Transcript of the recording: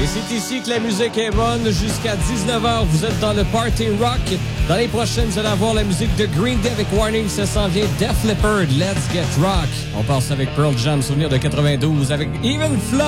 Et c'est ici que la musique est bonne. Jusqu'à 19h, vous êtes dans le Party Rock. Dans les prochaines, vous allez avoir la musique de Green Day avec Warning. Ça s'en vient. Def Leppard, Let's Get Rock. On passe avec Pearl Jam, souvenir de 92, avec Even Flow.